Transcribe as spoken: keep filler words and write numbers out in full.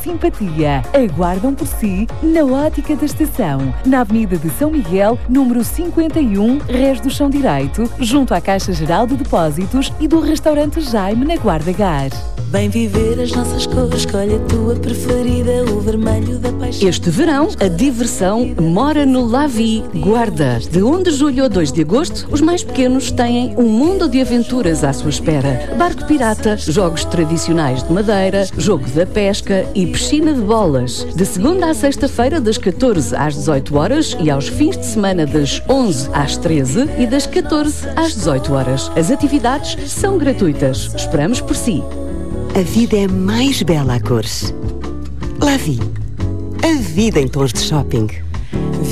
simpatia. Aguardam por si na Ótica da Estação, na Avenida de São Miguel, número cinquenta e um, Rés do Chão Direito, junto à Caixa Geral de Depósitos e do Restaurante Jaime na Guarda Gás. Bem viver as nossas cores, escolhe a tua preferida, o vermelho da paixão. Este verão, a diversão mora no Lavi, Guarda. De primeiro de julho a dois de agosto, os mais pequenos têm um mundo de aventuras à sua espera. Barco pirata, jogos tradicionais de madeira, jogo da pesca e piscina de bolas. De segunda à sexta-feira, das catorze às dezoito horas e aos fins de semana das onze às treze e das catorze às dezoito horas. As atividades são gratuitas. Esperamos por si. A vida é mais bela a cores. Lavi. A vida em tons de shopping.